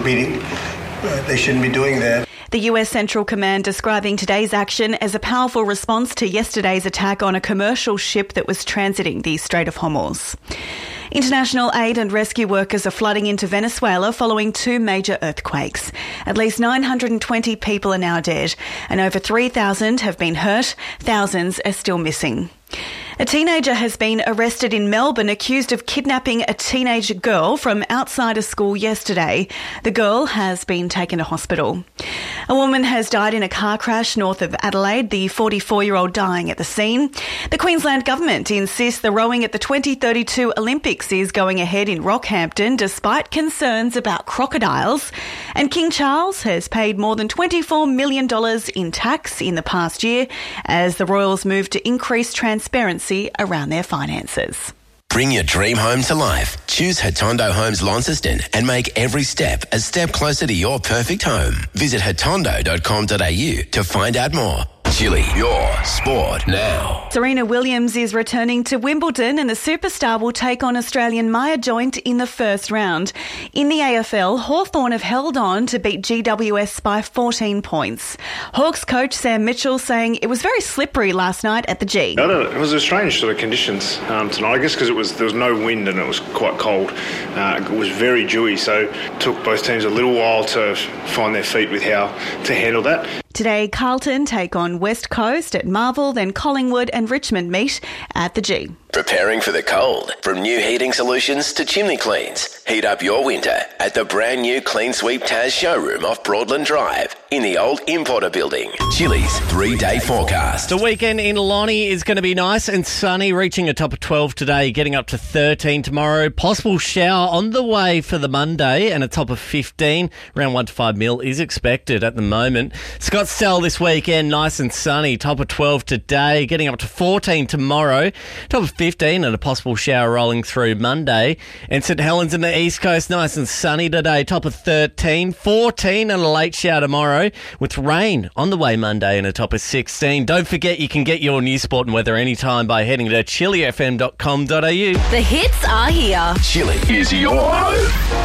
Beating. They shouldn't be doing that. The US Central Command describing today's action as a powerful response to yesterday's attack on a commercial ship that was transiting the Strait of Hormuz. International aid and rescue workers are flooding into Venezuela following two major earthquakes. At least 920 people are now dead and over 3,000 have been hurt. Thousands are still missing. A teenager has been arrested in Melbourne accused of kidnapping a teenage girl from outside a school yesterday. The girl has been taken to hospital. A woman has died in a car crash north of Adelaide, the 44-year-old dying at the scene. The Queensland Government insists the rowing at the 2032 Olympics is going ahead in Rockhampton despite concerns about crocodiles. And King Charles has paid more than $24 million in tax in the past year as the royals move to increase transparency around their finances. Bring your dream home to life. Choose Hotondo Homes Launceston and make every step a step closer to your perfect home. Visit hotondo.com.au to find out more. Chili, your sport now. Serena Williams is returning to Wimbledon and the superstar will take on Australian Maya Joint in the first round. In the AFL, Hawthorn have held on to beat GWS by 14 points. Hawks coach Sam Mitchell saying it was very slippery last night at the G. It was a strange sort of conditions tonight, I guess, because there was no wind and it was quite cold. It was very dewy, so it took both teams a little while to find their feet with how to handle that. Today, Carlton take on West Coast at Marvel, then Collingwood and Richmond meet at the G. Preparing for the cold. From new heating solutions to chimney cleans. Heat up your winter at the brand new Clean Sweep Taz showroom off Broadland Drive in the old Importer building. Chili's 3-day forecast. The weekend in Lonnie is going to be nice and sunny, reaching a top of 12 today, getting up to 13 tomorrow. Possible shower on the way for the Monday and a top of 15. Around 1 to 5 mil is expected at the moment. Scottsdale this weekend, nice and sunny, top of 12 today, getting up to 14 tomorrow. Top of 15 and a possible shower rolling through Monday. And St Helens in the East Coast, nice and sunny today, top of 13, 14 and a late shower tomorrow with rain on the way Monday and a top of 16. Don't forget you can get your news, sport and weather anytime by heading to chilifm.com.au. The hits are here. Chili is your home.